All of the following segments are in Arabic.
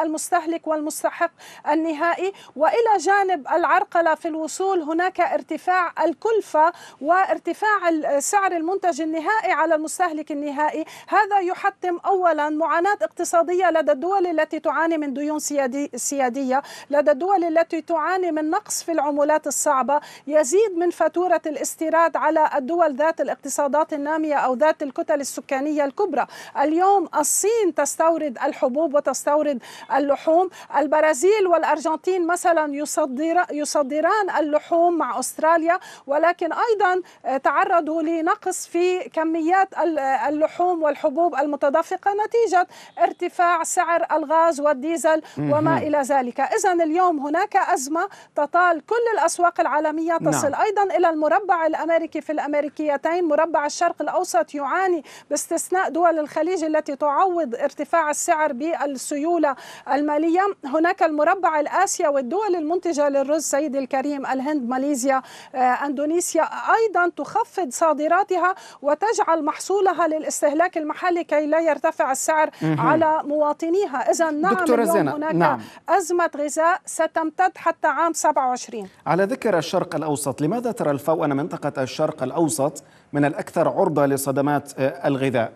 المستهلك والمستحق النهائي. وإلى جانب العرقلة في الوصول هناك ارتفاع الكلفة وارتفاع سعر المنتج النهائي على المستهلك النهائي. هذا يحتم أولا معاناة اقتصادية لدى الدول التي تعاني من ديون سيادية، لدى الدول التي تعاني من نقص في العملات الصعبة، يزيد من فاتورة الاستيراد على الدول ذات الاقتصادات النامية أو ذات الكتل السكانية الكبرى. اليوم الصين تستورد الحبوب وتستورد اللحوم، البرازيل والأرجنتين مثلا يصدران اللحوم مع أستراليا، ولكن أيضا تعرضوا لنقص في كميات اللحوم والحبوب المتدفقة نتيجة ارتفاع سعر الغاز والديزل وما إلى ذلك. إذن اليوم هناك أزمة تطال كل الأسواق العالمية، تصل أيضا إلى المربع الأمريكي في الأمريكيتين. مربع الشرق الأوسط يعاني باستثناء دول الخليج التي تعوض ارتفاع السعر بالسيولة المالية. هناك المربع الآسيوي والدول المنتجة للرز سيدي الكريم، الهند، ماليزيا، أندونيسيا، أيضا تخفض صادراتها وتجعل محصولها للاستهلاك المحلي كي لا يرتفع السعر على مواطنيها. إذن نعم اليوم هناك أزمة غذاء ستمتد حتى عام 27. على ذكر الشرق الأوسط، لماذا ترى الفو أن منطقة الشرق الأوسط من الأكثر عرضة لصدمات الغذاء؟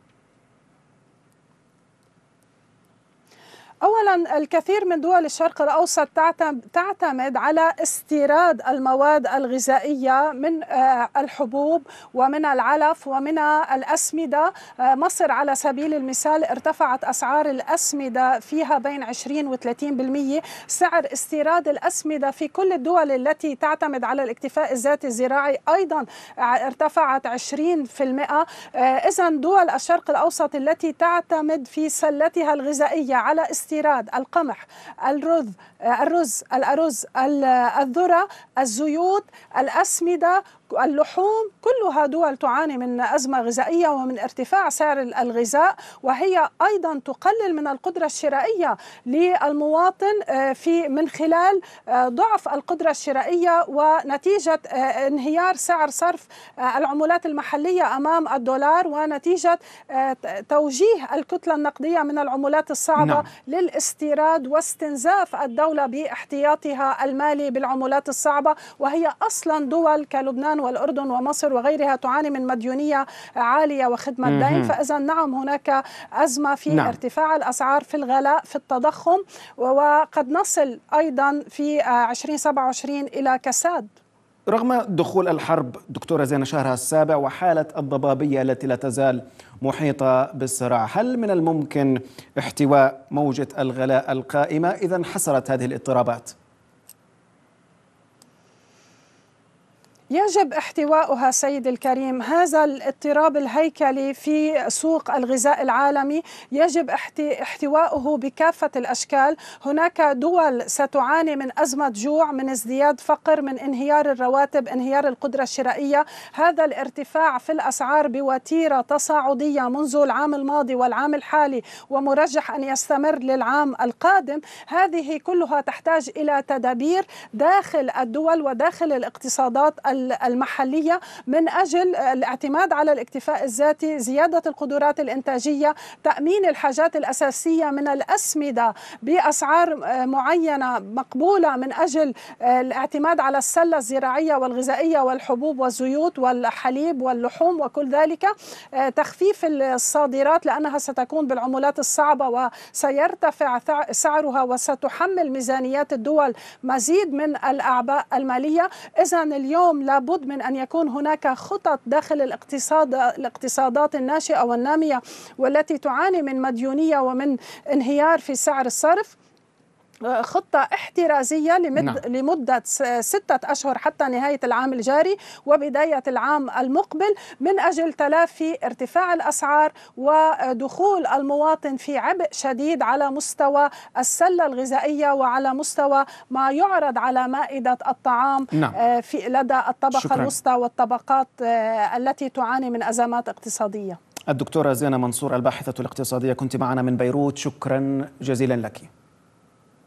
أولا الكثير من دول الشرق الأوسط تعتمد على استيراد المواد الغذائية من الحبوب ومن العلف ومن الأسمدة. مصر على سبيل المثال ارتفعت أسعار الأسمدة فيها بين 20 و 30%. سعر استيراد الأسمدة في كل الدول التي تعتمد على الاكتفاء الذاتي الزراعي أيضا ارتفعت 20%. إذن دول الشرق الأوسط التي تعتمد في سلتها الغذائية على استيراد القمح، الرز، الأرز، الذرة، الزيوت، الأسمدة، اللحوم، كلها دول تعاني من أزمة غذائية ومن ارتفاع سعر الغذاء، وهي أيضا تقلل من القدرة الشرائية للمواطن من خلال ضعف القدرة الشرائية ونتيجة انهيار سعر صرف العملات المحلية أمام الدولار، ونتيجة توجيه الكتلة النقدية من العملات الصعبة للاستيراد واستنزاف الدولة باحتياطها المالي بالعملات الصعبة. وهي أصلا دول كلبنان والأردن ومصر وغيرها تعاني من مديونية عالية وخدمة دين. فإذا نعم هناك أزمة في ارتفاع الأسعار، في الغلاء، في التضخم، وقد نصل أيضا في 2027 إلى كساد. رغم دخول الحرب دكتورة زينة شهرها السابع وحالة الضبابية التي لا تزال محيطة بالصراع، هل من الممكن احتواء موجة الغلاء القائمة إذا انحسرت هذه الاضطرابات؟ يجب احتواؤها سيدي الكريم. هذا الاضطراب الهيكلي في سوق الغذاء العالمي يجب احتواؤه بكافة الأشكال. هناك دول ستعاني من أزمة جوع، من ازدياد فقر، من انهيار الرواتب، انهيار القدرة الشرائية. هذا الارتفاع في الأسعار بوتيرة تصاعدية منذ العام الماضي والعام الحالي ومرجح أن يستمر للعام القادم، هذه كلها تحتاج إلى تدابير داخل الدول وداخل الاقتصادات المحلية من أجل الاعتماد على الاكتفاء الذاتي، زيادة القدرات الإنتاجية، تأمين الحاجات الأساسية من الأسمدة بأسعار معينة مقبولة من أجل الاعتماد على السلة الزراعية والغذائية والحبوب والزيوت والحليب واللحوم وكل ذلك، تخفيف الصادرات لأنها ستكون بالعملات الصعبة وسيرتفع سعرها وستحمل ميزانيات الدول مزيد من الأعباء المالية. إذن اليوم لابد من أن يكون هناك خطط داخل الاقتصادات الناشئة والنامية والتي تعاني من مديونية ومن انهيار في سعر الصرف، خطة احترازية لمدة 6 أشهر حتى نهاية العام الجاري وبداية العام المقبل من أجل تلافي ارتفاع الأسعار ودخول المواطن في عبء شديد على مستوى السلة الغذائية وعلى مستوى ما يعرض على مائدة الطعام لدى الطبقة الوسطى والطبقات التي تعاني من أزمات اقتصادية. الدكتورة زينة منصور الباحثة الاقتصادية كنت معنا من بيروت، شكرا جزيلا لك.